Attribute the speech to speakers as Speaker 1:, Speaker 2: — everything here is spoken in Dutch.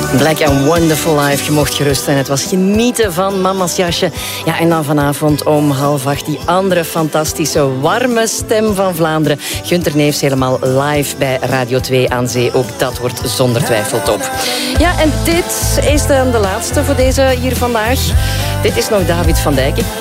Speaker 1: Black and Wonderful Life, je mocht gerust zijn. Het was genieten van Mama's jasje. Ja, en dan vanavond om 7:30 die andere fantastische warme stem van Vlaanderen. Gunther Neefs helemaal live bij Radio 2 aan Zee. Ook dat wordt zonder twijfel top. Ja, en dit is dan de laatste voor deze hier vandaag. Dit is nog David van Dijk.